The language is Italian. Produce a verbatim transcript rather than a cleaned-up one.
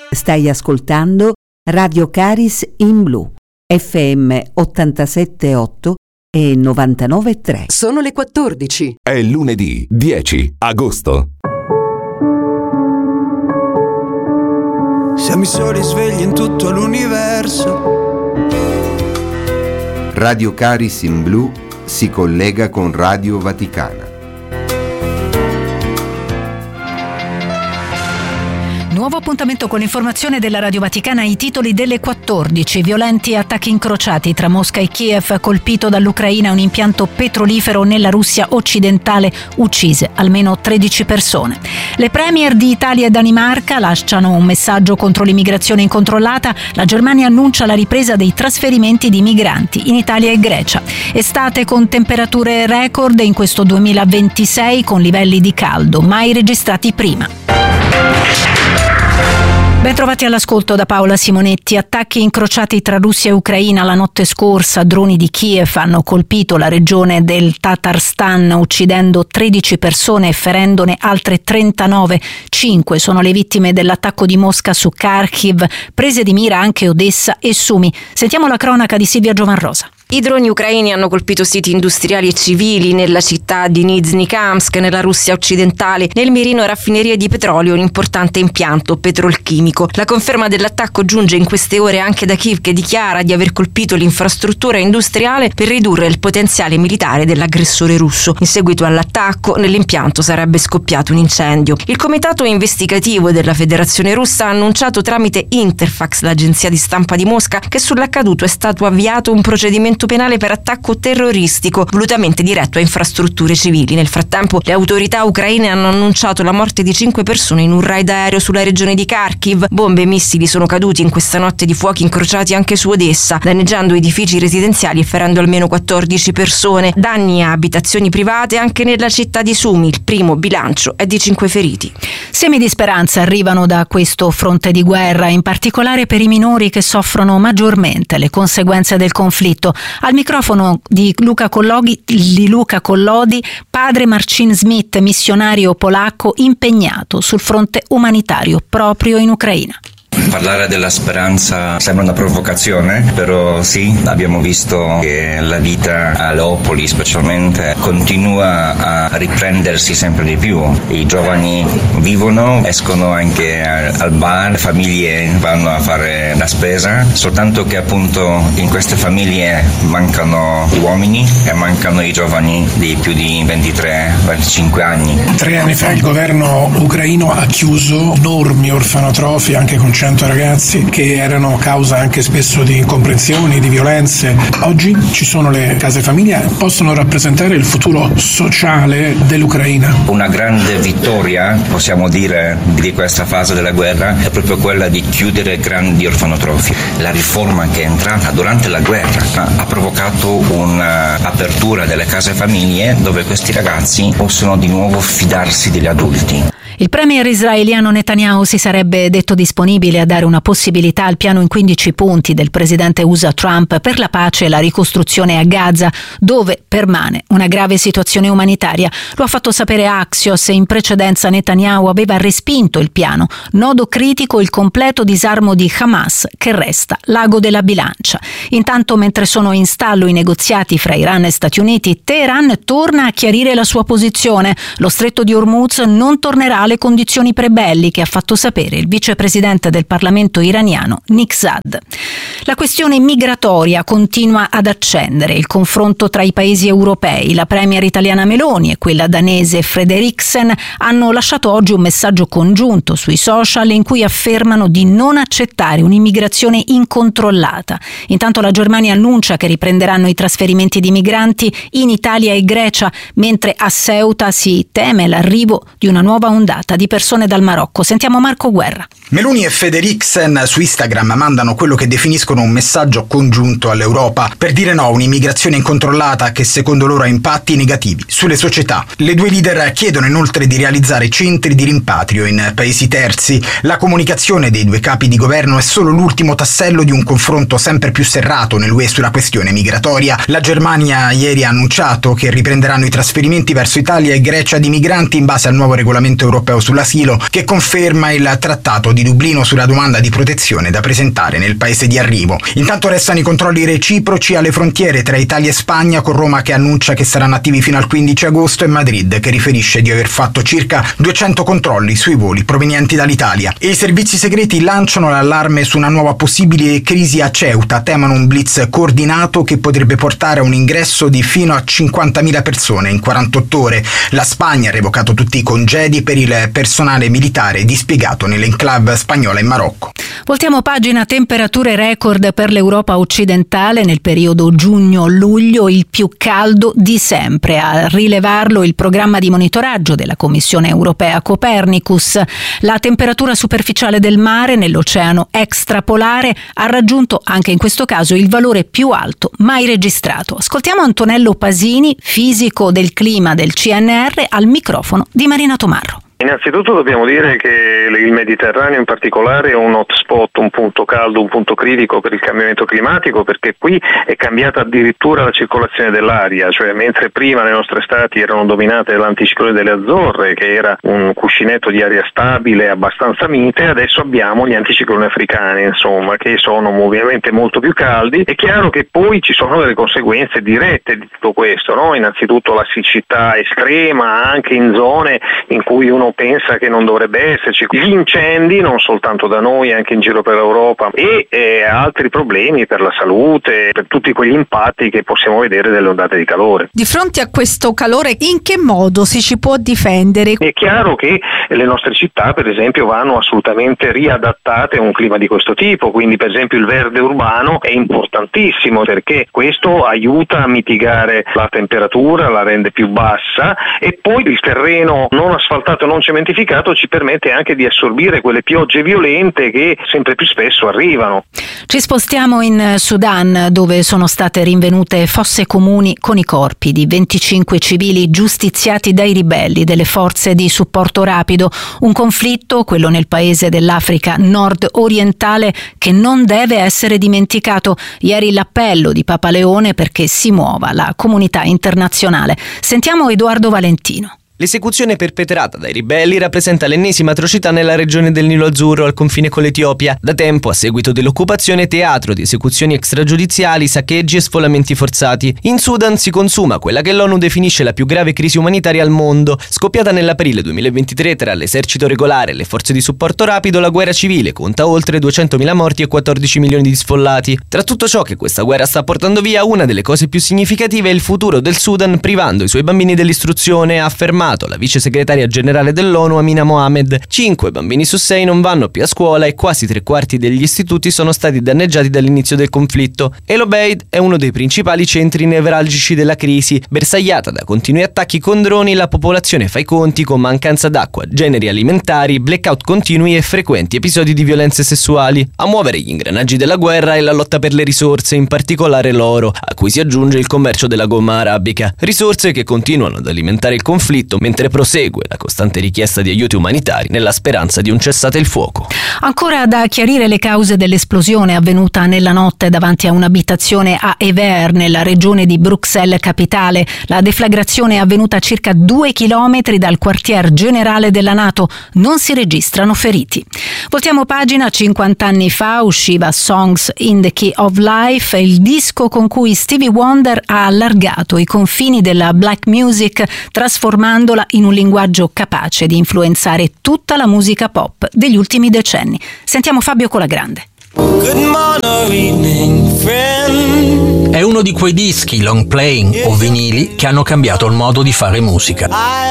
Stai ascoltando Radio Caris in Blu, F M ottantasette virgola otto e novantanove virgola tre. Sono le quattordici. È lunedì dieci agosto. Siamo i soli svegli in tutto l'universo. Radio Caris in Blu si collega con Radio Vaticana. Nuovo appuntamento con l'informazione della Radio Vaticana, i titoli delle quattordici. Violenti attacchi incrociati tra Mosca e Kiev, colpito dall'Ucraina un impianto petrolifero nella Russia occidentale, uccise almeno tredici persone. Le premier di Italia e Danimarca lasciano un messaggio contro l'immigrazione incontrollata, la Germania annuncia la ripresa dei trasferimenti di migranti in Italia e Grecia. Estate con temperature record in questo duemilaventisei, con livelli di caldo mai registrati prima. Ben trovati all'ascolto da Paola Simonetti. Attacchi incrociati tra Russia e Ucraina la notte scorsa. Droni di Kiev hanno colpito la regione del Tatarstan, uccidendo tredici persone e ferendone altre trentanove. Cinque sono le vittime dell'attacco di Mosca su Kharkiv, prese di mira anche Odessa e Sumi. Sentiamo la cronaca di Silvia Giovanrosa. I droni ucraini hanno colpito siti industriali e civili nella città di Nizhny-Kamsk, nella Russia occidentale, nel mirino raffinerie di petrolio, un importante impianto petrolchimico. La conferma dell'attacco giunge in queste ore anche da Kiev, che dichiara di aver colpito l'infrastruttura industriale per ridurre il potenziale militare dell'aggressore russo. In seguito all'attacco, nell'impianto sarebbe scoppiato un incendio. Il comitato investigativo della Federazione Russa ha annunciato tramite Interfax, l'agenzia di stampa di Mosca, che sull'accaduto è stato avviato un procedimento penale per attacco terroristico volutamente diretto a infrastrutture civili. Nel frattempo, le autorità ucraine hanno annunciato la morte di cinque persone in un raid aereo sulla regione di Kharkiv. Bombe e missili sono caduti in questa notte di fuochi incrociati anche su Odessa, danneggiando edifici residenziali e ferendo almeno quattordici persone. Danni a abitazioni private anche nella città di Sumi. Il primo bilancio è di cinque feriti. Semi di speranza arrivano da questo fronte di guerra, in particolare per i minori che soffrono maggiormente le conseguenze del conflitto. Al microfono di Luca Collodi, di Luca Collodi, padre Marcin Smith, missionario polacco impegnato sul fronte umanitario proprio in Ucraina. Parlare della speranza sembra una provocazione, però sì, abbiamo visto che la vita a Leopoli specialmente continua a riprendersi sempre di più. I giovani vivono, escono anche al bar, le famiglie vanno a fare la spesa, soltanto che appunto in queste famiglie mancano uomini e mancano i giovani di più di ventitré venticinque anni. Tre anni fa il governo ucraino ha chiuso enormi orfanotrofi anche con cento ragazzi che erano causa anche spesso di incomprensioni, di violenze. Oggi ci sono le case famiglia, possono rappresentare il futuro sociale dell'Ucraina. Una grande vittoria, possiamo dire, di questa fase della guerra è proprio quella di chiudere grandi orfanotrofi. La riforma che è entrata durante la guerra ha provocato un'apertura delle case famiglie dove questi ragazzi possono di nuovo fidarsi degli adulti. Il premier israeliano Netanyahu si sarebbe detto disponibile a dare una possibilità al piano in quindici punti del presidente U S A Trump per la pace e la ricostruzione a Gaza, dove permane una grave situazione umanitaria. Lo ha fatto sapere Axios e in precedenza Netanyahu aveva respinto il piano. Nodo critico il completo disarmo di Hamas, che resta l'ago della bilancia. Intanto, mentre sono in stallo i negoziati fra Iran e Stati Uniti, Teheran torna a chiarire la sua posizione. Lo stretto di Hormuz non tornerà alle condizioni prebelliche, ha fatto sapere il vicepresidente del Parlamento iraniano Niksad. La questione migratoria continua ad accendere il confronto tra i paesi europei. La premier italiana Meloni e quella danese Frederiksen hanno lasciato oggi un messaggio congiunto sui social in cui affermano di non accettare un'immigrazione incontrollata. Intanto la Germania annuncia che riprenderanno i trasferimenti di migranti in Italia e Grecia, mentre a Ceuta si teme l'arrivo di una nuova ondata di persone dal Marocco. Sentiamo Marco Guerra. Meloni e Frederiksen su Instagram mandano quello che definiscono un messaggio congiunto all'Europa per dire no a un'immigrazione incontrollata che secondo loro ha impatti negativi sulle società. Le due leader chiedono inoltre di realizzare centri di rimpatrio in paesi terzi. La comunicazione dei due capi di governo è solo l'ultimo tassello di un confronto sempre più serrato nell'U E sulla questione migratoria. La Germania ieri ha annunciato che riprenderanno i trasferimenti verso Italia e Grecia di migranti in base al nuovo regolamento europeo europeo sull'asilo che conferma il trattato di Dublino sulla domanda di protezione da presentare nel paese di arrivo. Intanto restano i controlli reciproci alle frontiere tra Italia e Spagna, con Roma che annuncia che saranno attivi fino al quindici agosto e Madrid che riferisce di aver fatto circa duecento controlli sui voli provenienti dall'Italia. E i servizi segreti lanciano l'allarme su una nuova possibile crisi a Ceuta, temano un blitz coordinato che potrebbe portare a un ingresso di fino a cinquantamila persone in quarantotto ore. La Spagna ha revocato tutti i congedi per il personale militare dispiegato nell'enclave spagnola in Marocco. Voltiamo pagina. Temperature record per l'Europa occidentale nel periodo giugno-luglio, il più caldo di sempre. A rilevarlo il programma di monitoraggio della Commissione europea Copernicus. La temperatura superficiale del mare nell'oceano extrapolare ha raggiunto anche in questo caso il valore più alto mai registrato. Ascoltiamo Antonello Pasini, fisico del clima del C N R, al microfono di Marina Tomarro. Innanzitutto dobbiamo dire che il Mediterraneo in particolare è un hotspot, un punto caldo, un punto critico per il cambiamento climatico, perché qui è cambiata addirittura la circolazione dell'aria, cioè mentre prima le nostre estati erano dominate dall'anticiclone delle Azzorre, che era un cuscinetto di aria stabile abbastanza mite, adesso abbiamo gli anticicloni africani, insomma, che sono ovviamente molto più caldi. È chiaro che poi ci sono delle conseguenze dirette di tutto questo, no? Innanzitutto la siccità estrema anche in zone in cui uno pensa che non dovrebbe esserci, gli incendi non soltanto da noi, anche in giro per l'Europa, e eh, altri problemi per la salute, per tutti quegli impatti che possiamo vedere delle ondate di calore. Di fronte a questo calore, in che modo si ci può difendere? È chiaro che le nostre città, per esempio, vanno assolutamente riadattate a un clima di questo tipo, quindi per esempio il verde urbano è importantissimo perché questo aiuta a mitigare la temperatura, la rende più bassa, e poi il terreno non asfaltato, non cementificato ci permette anche di assorbire quelle piogge violente che sempre più spesso arrivano. Ci spostiamo in Sudan, dove sono state rinvenute fosse comuni con i corpi di venticinque civili giustiziati dai ribelli delle forze di supporto rapido. Un conflitto, quello nel paese dell'Africa nord-orientale, che non deve essere dimenticato. Ieri l'appello di Papa Leone perché si muova la comunità internazionale. Sentiamo Edoardo Valentino. L'esecuzione perpetrata dai ribelli rappresenta l'ennesima atrocità nella regione del Nilo Azzurro al confine con l'Etiopia. Da tempo, a seguito dell'occupazione, teatro di esecuzioni extragiudiziali, saccheggi e sfolamenti forzati. In Sudan si consuma quella che l'ONU definisce la più grave crisi umanitaria al mondo. Scoppiata nell'aprile duemilaventitré tra l'esercito regolare e le forze di supporto rapido, la guerra civile conta oltre duecentomila morti e quattordici milioni di sfollati. Tra tutto ciò che questa guerra sta portando via, una delle cose più significative è il futuro del Sudan, privando i suoi bambini dell'istruzione, ha affermato la vice segretaria generale dell'ONU Amina Mohamed. Cinque bambini su sei non vanno più a scuola e quasi tre quarti degli istituti sono stati danneggiati dall'inizio del conflitto. El Obeid è uno dei principali centri nevralgici della crisi. Bersagliata da continui attacchi con droni, la popolazione fa i conti con mancanza d'acqua, generi alimentari, blackout continui e frequenti episodi di violenze sessuali. A muovere gli ingranaggi della guerra è la lotta per le risorse, in particolare l'oro, a cui si aggiunge il commercio della gomma arabica. Risorse che continuano ad alimentare il conflitto mentre prosegue la costante richiesta di aiuti umanitari nella speranza di un cessate il fuoco. Ancora da chiarire le cause dell'esplosione avvenuta nella notte davanti a un'abitazione a Evere, nella regione di Bruxelles capitale. La deflagrazione è avvenuta a circa due chilometri dal quartier generale della NATO. Non si registrano feriti. Voltiamo pagina. cinquanta anni fa usciva Songs in the Key of Life, il disco con cui Stevie Wonder ha allargato i confini della black music, trasformando in un linguaggio capace di influenzare tutta la musica pop degli ultimi decenni. Sentiamo Fabio Colagrande. È uno di quei dischi long playing o vinili che hanno cambiato il modo di fare musica.